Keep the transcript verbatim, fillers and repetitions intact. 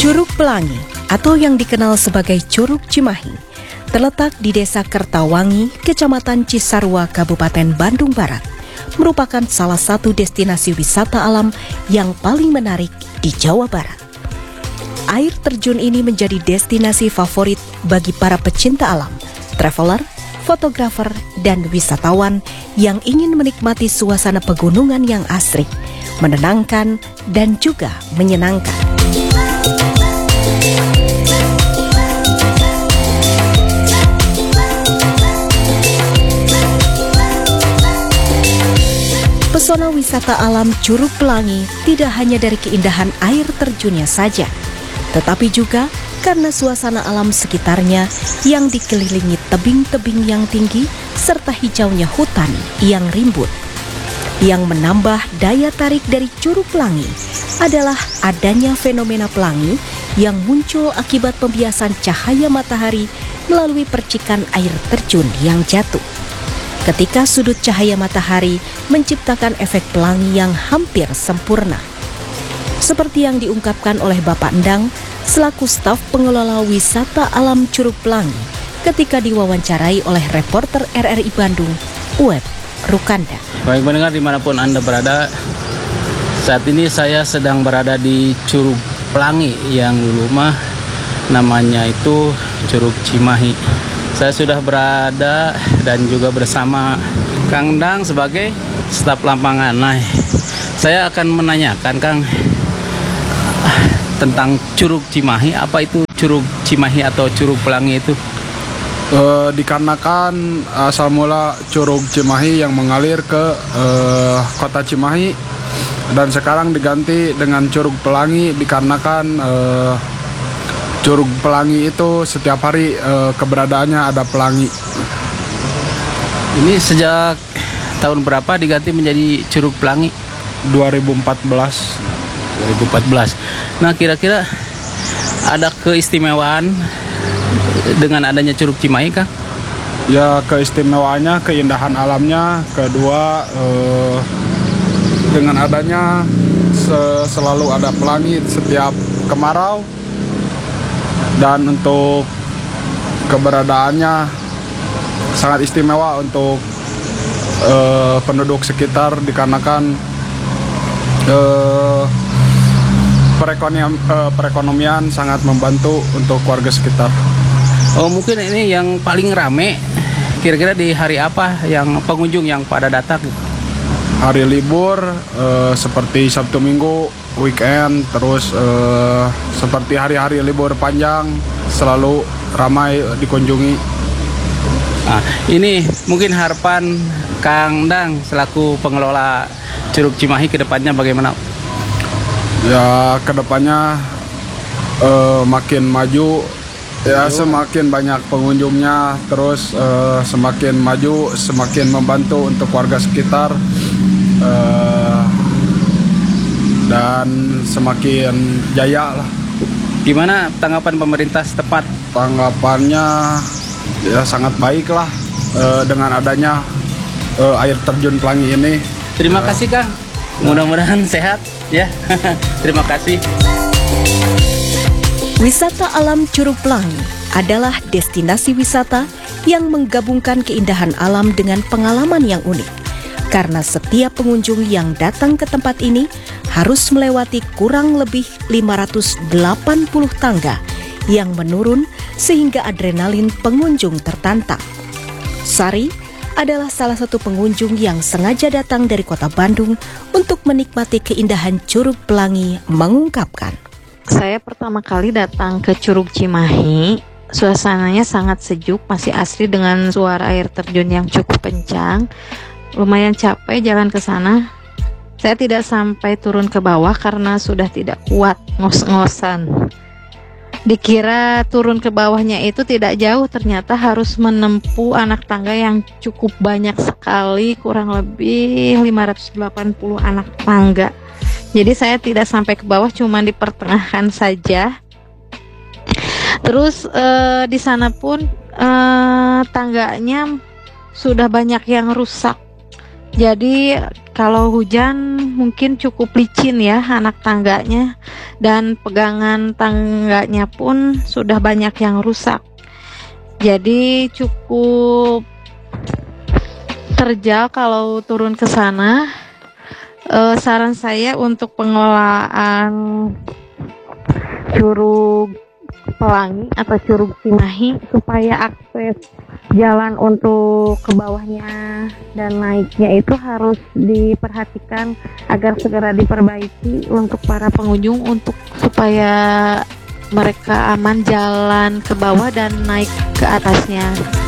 Curug Pelangi atau yang dikenal sebagai Curug Cimahi terletak di Desa Kertawangi, Kecamatan Cisarua, Kabupaten Bandung Barat, merupakan salah satu destinasi wisata alam yang paling menarik di Jawa Barat. Air terjun ini menjadi destinasi favorit bagi para pecinta alam, traveler, fotografer, dan wisatawan yang ingin menikmati suasana pegunungan yang asri, menenangkan, dan juga menyenangkan. Pesona wisata alam Curug Pelangi tidak hanya dari keindahan air terjunnya saja, tetapi juga karena suasana alam sekitarnya yang dikelilingi tebing-tebing yang tinggi serta hijaunya hutan yang rimbun. Yang menambah daya tarik dari Curug Pelangi adalah adanya fenomena pelangi yang muncul akibat pembiasan cahaya matahari melalui percikan air terjun yang jatuh. Ketika sudut cahaya matahari menciptakan efek pelangi yang hampir sempurna. Seperti yang diungkapkan oleh Bapak Endang selaku staf pengelola wisata alam Curug Pelangi ketika diwawancarai oleh reporter R R I Bandung, Uweb Rukanda. Baik pendengar dimanapun Anda berada, saat ini saya sedang berada di Curug Pelangi yang dulu mah namanya itu Curug Cimahi. Saya sudah berada dan juga bersama Kang Dang sebagai staf lapangan. Nah, saya akan menanyakan Kang tentang Curug Cimahi. Apa itu Curug Cimahi atau Curug Pelangi itu? Uh, dikarenakan asal mula Curug Cimahi yang mengalir ke uh, kota Cimahi dan sekarang diganti dengan Curug Pelangi dikarenakan uh, Curug Pelangi itu setiap hari uh, keberadaannya ada pelangi. Ini sejak tahun berapa diganti menjadi Curug Pelangi? dua ribu empat belas. dua ribu empat belas. Nah, kira-kira ada keistimewaan dengan adanya Curug Cimahi Kang? Ya, keistimewaannya keindahan alamnya, kedua eh, dengan adanya se- selalu ada pelangi setiap kemarau, dan untuk keberadaannya sangat istimewa untuk eh, penduduk sekitar dikarenakan eh, perekonomian, eh, perekonomian sangat membantu untuk warga sekitar. Oh, mungkin ini yang paling rame kira-kira di hari apa yang pengunjung yang pada datang? Hari libur eh, seperti Sabtu Minggu, weekend, terus eh, seperti hari-hari libur panjang selalu ramai dikunjungi. Nah, ini mungkin harapan Kang Dang selaku pengelola Curug Cimahi ke depannya bagaimana? Ya, kedepannya eh, makin maju, ya semakin banyak pengunjungnya, terus eh, semakin maju, semakin membantu untuk warga sekitar, eh, dan semakin jaya lah. Gimana tanggapan pemerintah setempat? Tanggapannya ya sangat baik lah eh, dengan adanya eh, air terjun Pelangi ini. Terima kasih Kang, mudah-mudahan sehat ya. Terima kasih. Wisata alam Curug Pelangi adalah destinasi wisata yang menggabungkan keindahan alam dengan pengalaman yang unik. Karena setiap pengunjung yang datang ke tempat ini harus melewati kurang lebih lima ratus delapan puluh tangga yang menurun sehingga adrenalin pengunjung tertantang. Sari adalah salah satu pengunjung yang sengaja datang dari kota Bandung untuk menikmati keindahan Curug Pelangi mengungkapkan. Saya pertama kali datang ke Curug Cimahi, suasananya sangat sejuk, masih asri dengan suara air terjun yang cukup kencang. Lumayan capek jalan ke sana. Saya tidak sampai turun ke bawah karena sudah tidak kuat ngos-ngosan. Dikira turun ke bawahnya itu tidak jauh, ternyata harus menempuh anak tangga yang cukup banyak sekali, kurang lebih lima ratus delapan puluh anak tangga. Jadi saya tidak sampai ke bawah, cuma di pertengahan saja. Terus eh, di sana pun eh, tangganya sudah banyak yang rusak. Jadi kalau hujan mungkin cukup licin ya anak tangganya, dan pegangan tangganya pun sudah banyak yang rusak. Jadi cukup terjal kalau turun ke sana. E, saran saya untuk pengelolaan Curug Pelangi atau Curug Cimahi, supaya akses jalan untuk ke bawahnya dan naiknya itu harus diperhatikan agar segera diperbaiki untuk para pengunjung, untuk supaya mereka aman jalan ke bawah dan naik ke atasnya.